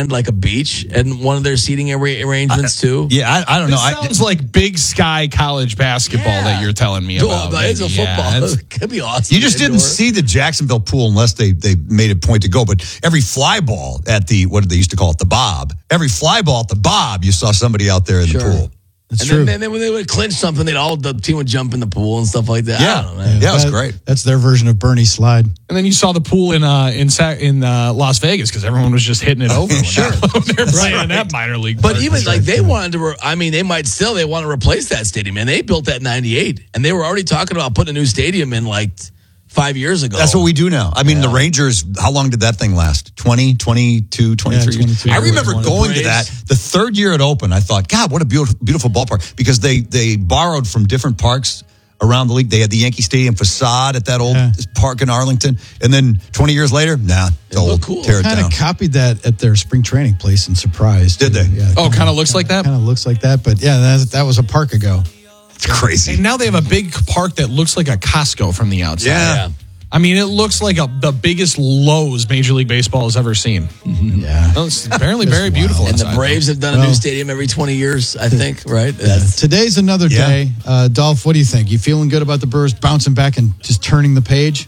land like a beach in one of their seating arrangements too? I don't know. Sounds like Big Sky college basketball that you're telling me about. It's a football. It could be awesome. You just didn't see the Jacksonville pool unless they made a point to go. But every fly ball at the, what did they used to call it, the Bob, every fly ball at the Bob, you saw somebody out there in the pool. That's true. Then when they would clinch something, the team would jump in the pool and stuff like that. Yeah, I don't know, man. Yeah, it was great. That's their version of Bernie Slide. And then you saw the pool in Las Vegas because everyone was just hitting it over. Sure. They're playing in that minor league. But even like they wanted to, they want to replace that stadium. And they built that in 98. And they were already talking about putting a new stadium in like 5 years ago. That's what we do now. I mean, the Rangers, how long did that thing last? 20, 22, 23 years? I remember going to that. The third year it opened, I thought, God, what a beautiful ballpark. Because they borrowed from different parks around the league. They had the Yankee Stadium facade at that old park in Arlington. And then 20 years later, it's old. Cool. Tear it Kind down. of copied that at their spring training place in Surprise. Did they? Yeah, kind of looks like that? Kind of looks like that. But yeah, that was a park ago. It's crazy. And now they have a big park that looks like a Costco from the outside. Yeah. I mean, it looks like the biggest Lowe's Major League Baseball has ever seen. Yeah. Well, it's apparently very beautiful. And the inside, Braves have done a new stadium every 20 years, I think, right? Today's another day. Dolph, what do you think? You feeling good about the Brewers bouncing back and just turning the page?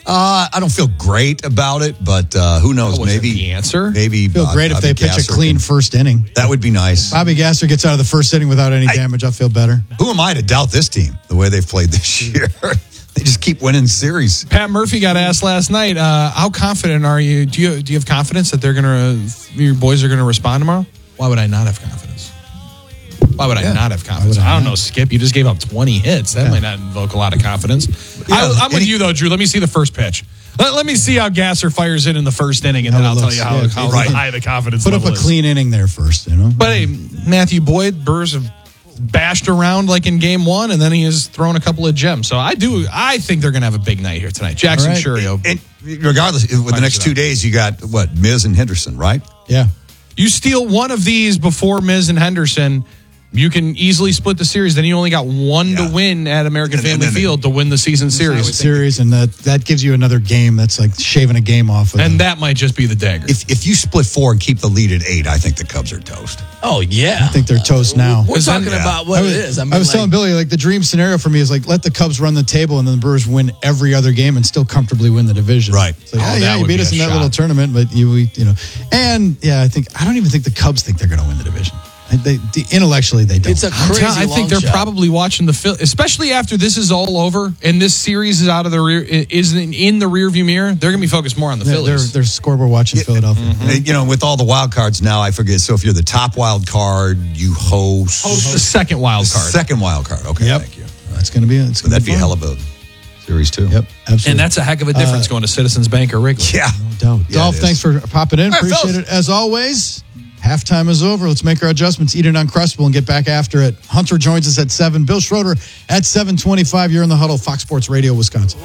I don't feel great about it, but who knows? Maybe the answer. Maybe Feel great if they pitch a clean first inning. That would be nice. Bobby Gasser gets out of the first inning without any damage. I'll feel better. Who am I to doubt this team the way they've played this year? They just keep winning series. Pat Murphy got asked last night, how confident are you? Do you have confidence that your boys are gonna respond tomorrow? Why would I not have confidence? Why would I not have confidence? I don't know, Skip. You just gave up 20 hits. That might not invoke a lot of confidence. I'm with you though, Drew. Let me see the first pitch. Let me see how Gasser fires in the first inning, and then I'll tell you how high the confidence Put up level a clean inning there first, you know. But hey, Matthew Boyd, Brewers have bashed around like in game one, and then he has thrown a couple of gems. So I think they're going to have a big night here tonight. Jackson Churio. And regardless, with the next 2 days, you got Miz and Henderson, right? Yeah. You steal one of these before Miz and Henderson, you can easily split the series. Then you only got one to win at American Family Field to win the season series. And that gives you another game. That's like shaving a game off of and that might just be the dagger. If you split 4 and keep the lead at 8, I think the Cubs are toast. Oh, yeah. I think they're toast now. We're talking about what it is. I was telling Billy, like, the dream scenario for me is like, let the Cubs run the table and then the Brewers win every other game and still comfortably win the division. Right. So, you beat us in that little tournament, but you know. And, I don't even think the Cubs think they're going to win the division. Intellectually, they don't. It's a crazy I think they're probably watching the film, especially after this is all over and this series is out of the rear, is in the rearview mirror. They're going to be focused more on the Phillies. They're scoreboard watching Philadelphia. Mm-hmm. With all the wild cards now, I forget. So if you're the top wild card, you host the second wild card. Second wild card. Okay, thank you. That's going to be it. That'd be a hell of a series too. Yep, absolutely. And that's a heck of a difference going to Citizens Bank or Wrigley. Yeah, no doubt. Yeah, Dolph, thanks for popping in. Appreciate it as always. Halftime is over. Let's make our adjustments. Eat it Uncrustable and get back after it. Hunter joins us at 7. Bill Schroeder at 7:25. You're in the huddle. Fox Sports Radio, Wisconsin.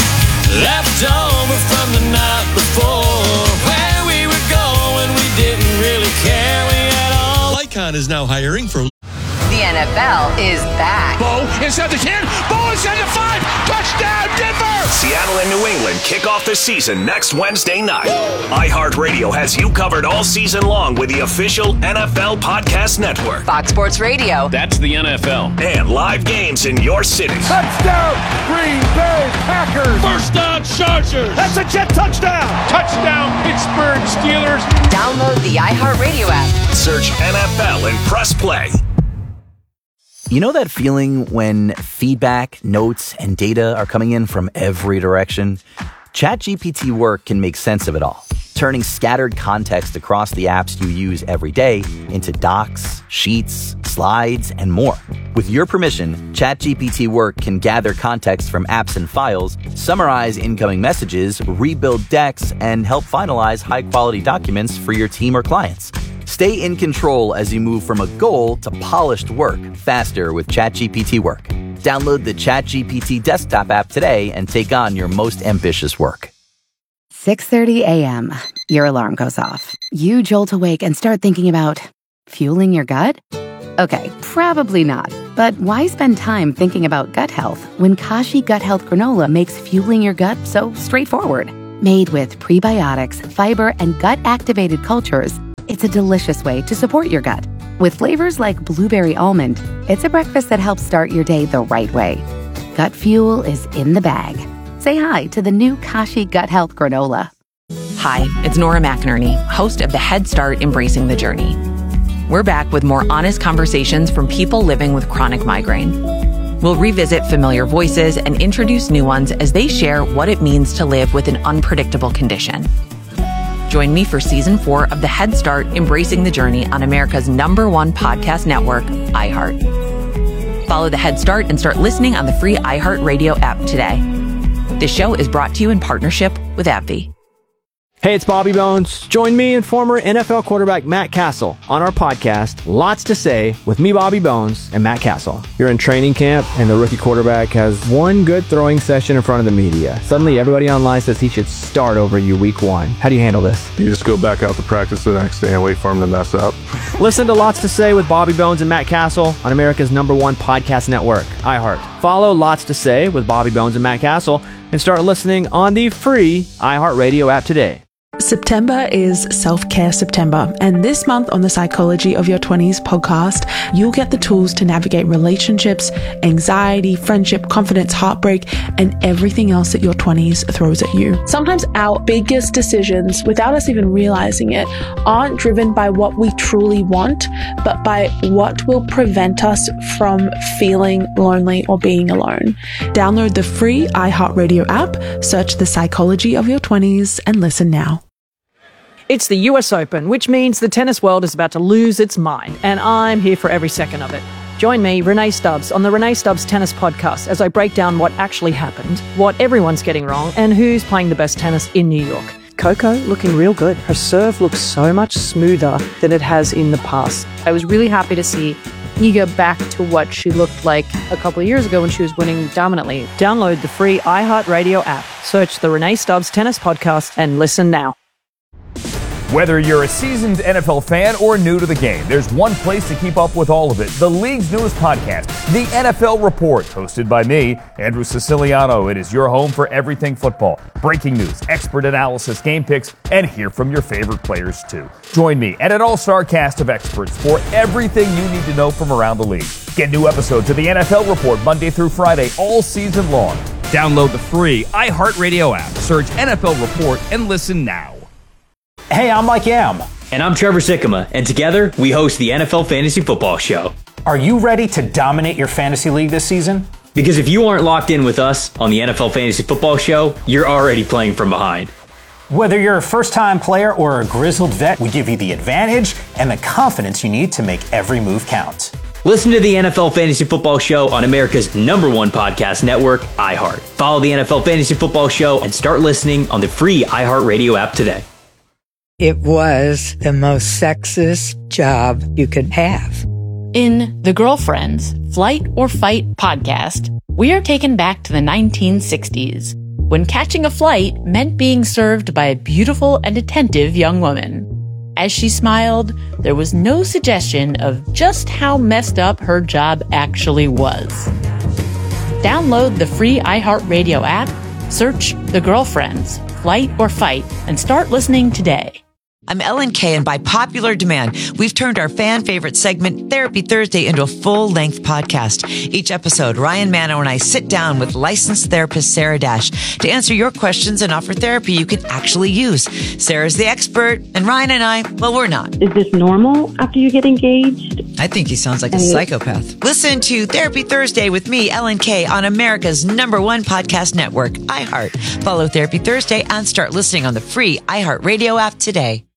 Left over from the night before, where we were going, we didn't really care. We had all. Lycon is now hiring for. The NFL is back. Bo inside the 10. Bo inside the 5. Touchdown, Denver! Seattle and New England kick off the season next Wednesday night. iHeartRadio has you covered all season long with the official NFL Podcast Network. Fox Sports Radio. That's the NFL. And live games in your city. Touchdown, Green Bay Packers! First down, Chargers! That's a Jet touchdown! Touchdown, Pittsburgh Steelers! Download the iHeartRadio app. Search NFL and press play. You know that feeling when feedback, notes, and data are coming in from every direction? ChatGPT Work can make sense of it all, turning scattered context across the apps you use every day into docs, sheets, slides, and more. With your permission, ChatGPT Work can gather context from apps and files, summarize incoming messages, rebuild decks, and help finalize high-quality documents for your team or clients. Stay in control as you move from a goal to polished work faster with ChatGPT Work. Download the ChatGPT desktop app today and take on your most ambitious work. 6:30 a.m. Your alarm goes off. You jolt awake and start thinking about fueling your gut? Okay, probably not. But why spend time thinking about gut health when Kashi Gut Health Granola makes fueling your gut so straightforward? Made with prebiotics, fiber, and gut-activated cultures, It's a delicious way to support your gut. With flavors like blueberry almond, it's a breakfast that helps start your day the right way. Gut Fuel is in the bag. Say hi to the new Kashi Gut Health Granola. Hi, it's Nora McInerney, host of the Head Start Embracing the Journey. We're back with more honest conversations from people living with chronic migraine. We'll revisit familiar voices and introduce new ones as they share what it means to live with an unpredictable condition. Join me for Season 4 of the Head Start Embracing the Journey on America's #1 podcast network, iHeart. Follow the Head Start and start listening on the free iHeartRadio app today. This show is brought to you in partnership with AbbVie. Hey, it's Bobby Bones. Join me and former NFL quarterback Matt Castle on our podcast, Lots to Say, with me, Bobby Bones, and Matt Castle. You're in training camp, and the rookie quarterback has one good throwing session in front of the media. Suddenly, everybody online says he should start over you week 1. How do you handle this? You just go back out to practice the next day and wait for him to mess up. Listen to Lots to Say with Bobby Bones and Matt Castle on America's #1 podcast network, iHeart. Follow Lots to Say with Bobby Bones and Matt Castle and start listening on the free iHeartRadio app today. September is Self-Care September, and this month on the Psychology of Your 20s podcast, you'll get the tools to navigate relationships, anxiety, friendship, confidence, heartbreak, and everything else that your 20s throws at you. Sometimes our biggest decisions, without us even realizing it, aren't driven by what we truly want, but by what will prevent us from feeling lonely or being alone. Download the free iHeartRadio app, search the Psychology of Your 20s, and listen now. It's the US Open, which means the tennis world is about to lose its mind, and I'm here for every second of it. Join me, Renee Stubbs, on the Renee Stubbs Tennis Podcast as I break down what actually happened, what everyone's getting wrong, and who's playing the best tennis in New York. Coco looking real good. Her serve looks so much smoother than it has in the past. I was really happy to see Iga back to what she looked like a couple of years ago when she was winning dominantly. Download the free iHeartRadio app, search the Renee Stubbs Tennis Podcast, and listen now. Whether you're a seasoned NFL fan or new to the game, there's one place to keep up with all of it. The league's newest podcast, The NFL Report, hosted by me, Andrew Siciliano. It is your home for everything football. Breaking news, expert analysis, game picks, and hear from your favorite players too. Join me and an all-star cast of experts for everything you need to know from around the league. Get new episodes of The NFL Report Monday through Friday all season long. Download the free iHeartRadio app. Search NFL Report and listen now. Hey, I'm Mike Yam. And I'm Trevor Sikkema, and together we host the NFL Fantasy Football Show. Are you ready to dominate your fantasy league this season? Because if you aren't locked in with us on the NFL Fantasy Football Show, you're already playing from behind. Whether you're a first-time player or a grizzled vet, we give you the advantage and the confidence you need to make every move count. Listen to the NFL Fantasy Football Show on America's #1 podcast network, iHeart. Follow the NFL Fantasy Football Show and start listening on the free iHeartRadio app today. It was the most sexist job you could have. In The Girlfriends, Flight or Fight podcast, we are taken back to the 1960s, when catching a flight meant being served by a beautiful and attentive young woman. As she smiled, there was no suggestion of just how messed up her job actually was. Download the free iHeartRadio app, search The Girlfriends, Flight or Fight, and start listening today. I'm Ellen Kay, and by popular demand, we've turned our fan favorite segment, Therapy Thursday, into a full-length podcast. Each episode, Ryan Manno and I sit down with licensed therapist Sarah Dash to answer your questions and offer therapy you can actually use. Sarah's the expert, and Ryan and I, well, we're not. Is this normal after you get engaged? I think he sounds like a psychopath. Listen to Therapy Thursday with me, Ellen Kay, on America's #1 podcast network, iHeart. Follow Therapy Thursday and start listening on the free iHeartRadio app today.